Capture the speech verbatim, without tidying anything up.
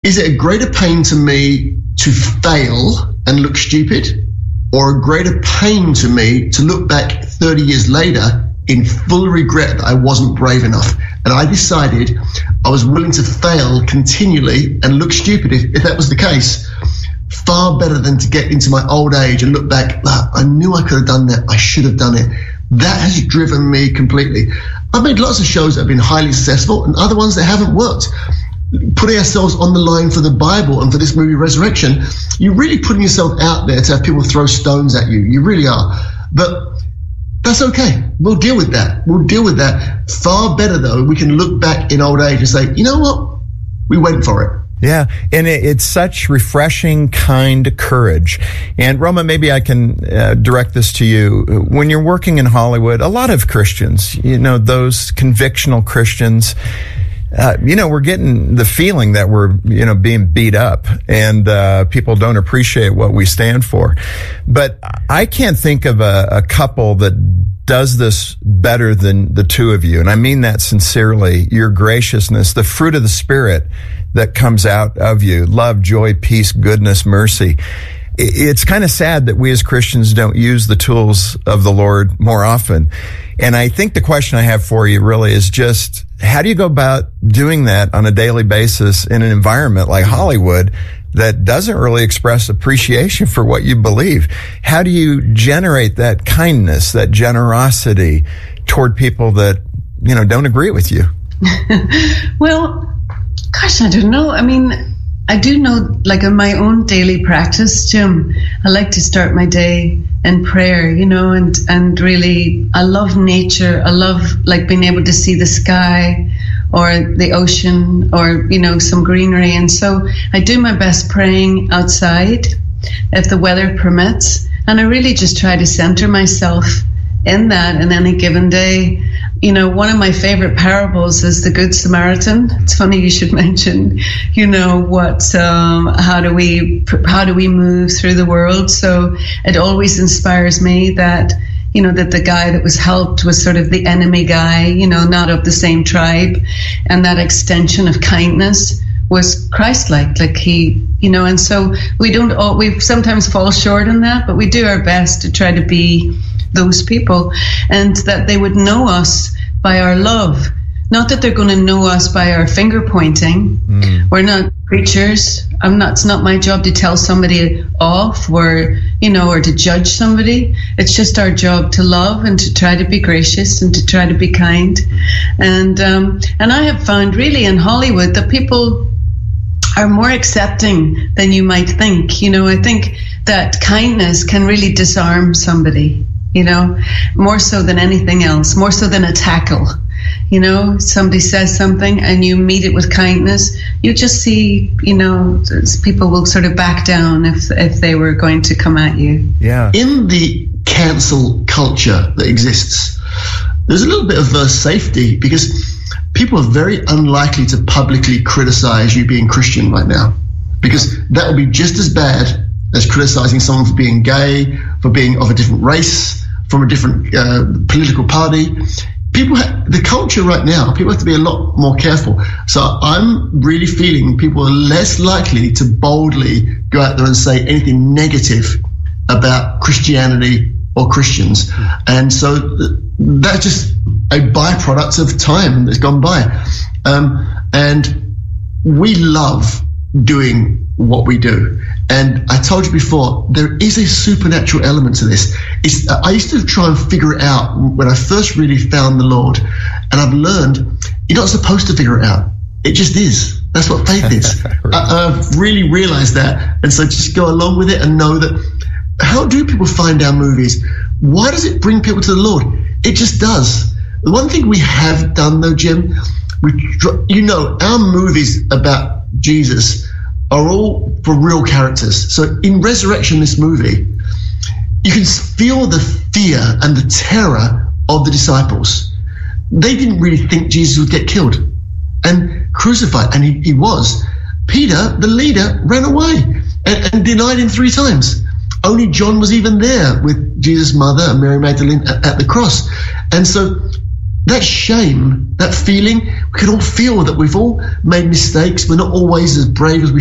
is it a greater pain to me to fail and look stupid, or a greater pain to me to look back thirty years later in full regret that I wasn't brave enough? And I decided I was willing to fail continually and look stupid if, if that was the case. Far better than to get into my old age and look back, ah, I knew I could have done that, I should have done it. That has driven me completely. I've made lots of shows that have been highly successful and other ones that haven't worked. Putting ourselves on the line for the Bible and for this movie Resurrection, you're really putting yourself out there to have people throw stones at you. You really are. But that's okay. We'll deal with that. We'll deal with that. Far better, though, we can look back in old age and say, you know what? We went for it. Yeah, and it, it's such refreshing, kind courage. And Roma, maybe I can uh, direct this to you. When you're working in Hollywood, a lot of Christians, you know, those convictional Christians, uh, you know, we're getting the feeling that we're, you know, being beat up, and uh, people don't appreciate what we stand for. But I can't think of a, a couple that does this better than the two of you. And I mean that sincerely. Your graciousness, the fruit of the Spirit that comes out of you, love, joy, peace, goodness, mercy. It's kind of sad that we as Christians don't use the tools of the Lord more often. And I think the question I have for you really is just, how do you go about doing that on a daily basis in an environment like Hollywood that doesn't really express appreciation for what you believe? How do you generate that kindness, that generosity toward people that, you know, don't agree with you? Well, gosh, I don't know. I mean, I do know, like in my own daily practice, Jim, I like to start my day in prayer, you know, and, and really, I love nature. I love like being able to see the sky or the ocean or, you know, some greenery. And so I do my best praying outside if the weather permits. And I really just try to center myself in that in any given day. You know, one of my favorite parables is the Good Samaritan. It's funny you should mention, you know, what, um, how do we, how do we move through the world? So it always inspires me that, you know, that the guy that was helped was sort of the enemy guy, you know, not of the same tribe. And that extension of kindness was Christ-like, like he, you know, and so we don't all, we sometimes fall short in that, but we do our best to try to be those people, and that they would know us by our love. Not that they're going to know us by our finger pointing. Mm. We're not preachers. I'm not, it's not my job to tell somebody off or, you know, or to judge somebody. It's just our job to love and to try to be gracious and to try to be kind. And, um, and I have found really in Hollywood that people are more accepting than you might think. You know, I think that kindness can really disarm somebody, you know, more so than anything else, more so than a tackle. You know, somebody says something and you meet it with kindness, you just see, you know, people will sort of back down if if they were going to come at you. Yeah. In the cancel culture that exists, there's a little bit of uh, safety, because people are very unlikely to publicly criticize you being Christian right now, because that would be just as bad as criticizing someone for being gay, for being of a different race, from a different uh, political party. People, ha- the culture right now, people have to be a lot more careful. So I'm really feeling people are less likely to boldly go out there and say anything negative about Christianity or Christians. And so th- that's just a byproduct of time that's gone by. Um, and we love doing what we do. And I told you before, there is a supernatural element to this. It's, uh, I used to try and figure it out when I first really found the Lord. And I've learned you're not supposed to figure it out. It just is. That's what faith is. Right. I, I've really realized that. And so just go along with it and know that, how do people find our movies? Why does it bring people to the Lord? It just does. The one thing we have done though, Jim, we, you know, our movies about Jesus are all for real characters. So in Resurrection, this movie, you can feel the fear and the terror of the disciples. They didn't really think Jesus would get killed and crucified, and he, he was. Peter, the leader, ran away and, and denied him three times. Only John was even there with Jesus' mother and Mary Magdalene at, at the cross. And so that shame, that feeling, we can all feel that we've all made mistakes. We're not always as brave as we